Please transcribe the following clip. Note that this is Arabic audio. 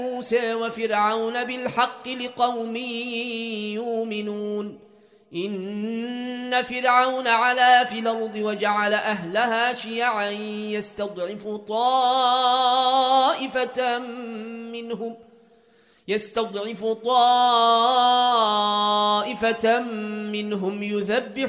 موسى وفرعون بالحق لقوم يؤمنون إن فرعون علا في الأرض وجعل أهلها شيعا يستضعف طائفة منهم يذبح